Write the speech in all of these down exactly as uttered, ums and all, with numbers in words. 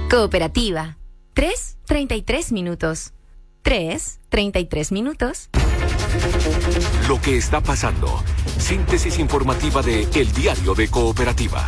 Cooperativa. tres, treinta y tres minutos. tres, treinta y tres minutos. Lo que está pasando. Síntesis informativa de El Diario de Cooperativa.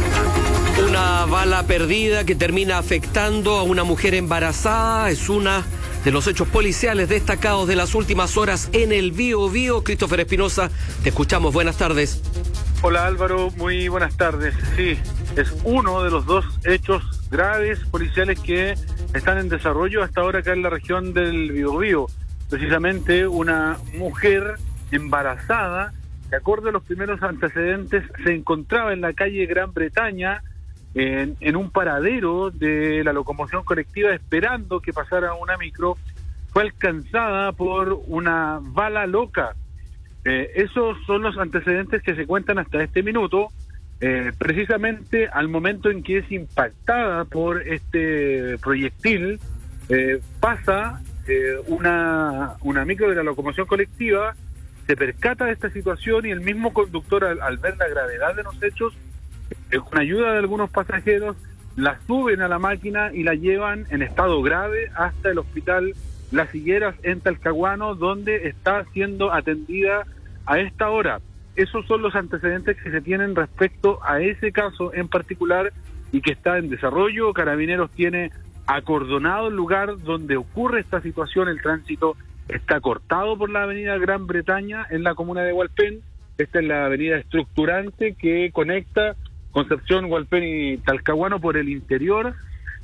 Una bala perdida que termina afectando a una mujer embarazada es una de los hechos policiales destacados de las últimas horas en el Biobío. Christopher Espinosa, te escuchamos. Buenas tardes. Hola Álvaro, muy buenas tardes. Sí, es uno de los dos hechos graves policiales que están en desarrollo hasta ahora acá en la región del Biobío. Precisamente una mujer embarazada, de acuerdo a los primeros antecedentes, se encontraba en la calle Gran Bretaña, en, en un paradero de la locomoción colectiva, esperando que pasara una micro. Fue alcanzada por una bala loca. Eh, esos son los antecedentes que se cuentan hasta este minuto. Eh, precisamente al momento en que es impactada por este proyectil, eh, pasa eh, una, una micro de la locomoción colectiva, se percata de esta situación y el mismo conductor, al, al ver la gravedad de los hechos, eh, con ayuda de algunos pasajeros, la suben a la máquina y la llevan en estado grave hasta el hospital Las Higueras en Talcahuano, donde está siendo atendida a esta hora. Esos son los antecedentes que se tienen respecto a ese caso en particular y que está en desarrollo. Carabineros tiene acordonado el lugar donde ocurre esta situación. El tránsito está cortado por la avenida Gran Bretaña en la comuna de Hualpén. Esta es la avenida estructurante que conecta Concepción, Hualpén y Talcahuano por el interior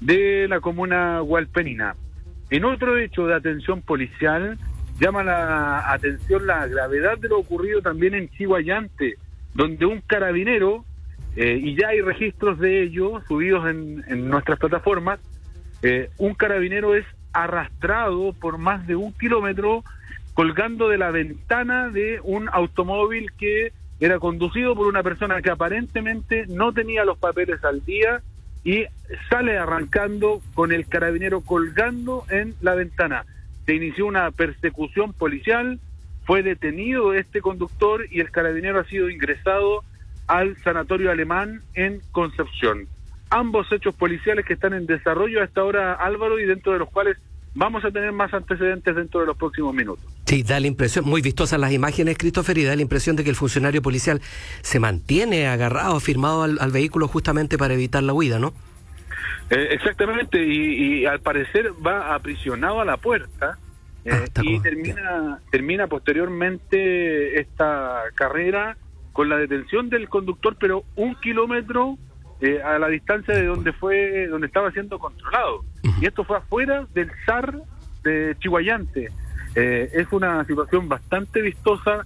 de la comuna hualpenina. En otro hecho de atención policial, llama la atención la gravedad de lo ocurrido también en Chiguayante, donde un carabinero, eh, y ya hay registros de ello subidos en, en nuestras plataformas, eh, un carabinero es arrastrado por más de un kilómetro colgando de la ventana de un automóvil que era conducido por una persona que aparentemente no tenía los papeles al día y sale arrancando con el carabinero colgando en la ventana. Se inició una persecución policial, fue detenido este conductor y el carabinero ha sido ingresado al sanatorio alemán en Concepción. Ambos hechos policiales que están en desarrollo a esta hora, Álvaro, y dentro de los cuales vamos a tener más antecedentes dentro de los próximos minutos. Sí, da la impresión, muy vistosas las imágenes, Christopher, y da la impresión de que el funcionario policial se mantiene agarrado, firmado al, al vehículo justamente para evitar la huida, ¿no? Eh, exactamente, y, y al parecer va aprisionado a la puerta eh, ah, y termina, termina posteriormente esta carrera con la detención del conductor, pero un kilómetro eh, a la distancia de donde fue, donde estaba siendo controlado. Uh-huh. Y esto fue afuera del S A R de Chiguayante. Eh, es una situación bastante vistosa.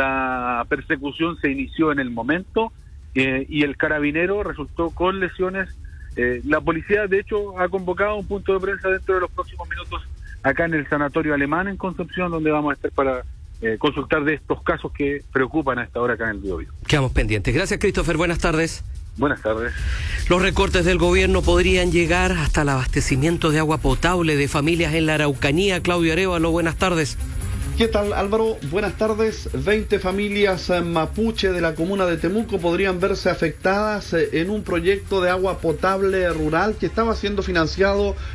La persecución se inició en el momento eh, y el carabinero resultó con lesiones. Eh, la policía, de hecho, ha convocado un punto de prensa dentro de los próximos minutos acá en el sanatorio alemán en Concepción, donde vamos a estar para eh, consultar de estos casos que preocupan a esta hora acá en el Biobío. Quedamos pendientes. Gracias, Christopher. Buenas tardes. Buenas tardes. Los recortes del gobierno podrían llegar hasta el abastecimiento de agua potable de familias en la Araucanía. Claudio Arévalo, buenas tardes. ¿Qué tal, Álvaro? Buenas tardes. veinte familias mapuche de la comuna de Temuco podrían verse afectadas en un proyecto de agua potable rural que estaba siendo financiado